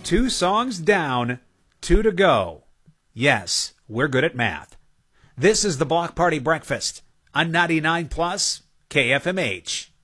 2 songs down, 2 to go. Yes, we're good at math. This is the Block Party Breakfast on 99 Plus KFMH.